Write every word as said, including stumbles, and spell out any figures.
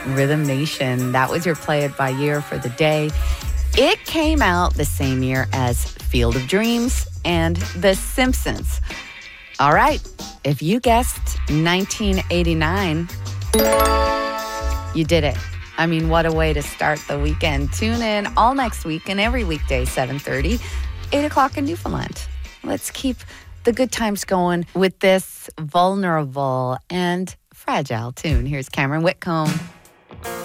Rhythm Nation. That was your play it by year for the day. It came out the same year as Field of Dreams and The Simpsons. All right, if you guessed nineteen eighty-nine, you did it. I mean, what a way to start the weekend. Tune in all next week and every weekday, seven thirty, eight o'clock in Newfoundland. Let's keep the good times going with this vulnerable and fragile tune. Here's Cameron Whitcomb.